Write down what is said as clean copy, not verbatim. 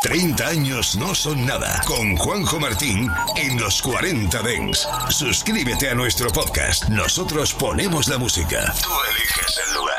30 años no son nada. Con Juanjo Martín en los 40 Dents. Suscríbete a nuestro podcast. Nosotros ponemos la música. Tú eliges el lugar.